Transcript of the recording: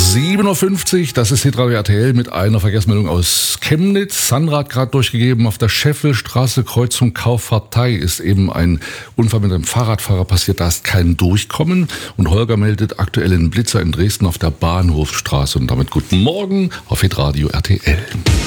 7.50 Uhr, das ist Hitradio RTL mit einer Verkehrsmeldung aus Chemnitz. Sandra hat gerade durchgegeben, auf der Scheffelstraße, Kreuzung Kauffahrtei, ist eben ein Unfall mit einem Fahrradfahrer passiert, da ist kein Durchkommen. Und Holger meldet aktuell einen Blitzer in Dresden auf der Bahnhofstraße. Und damit guten Morgen auf Hitradio RTL.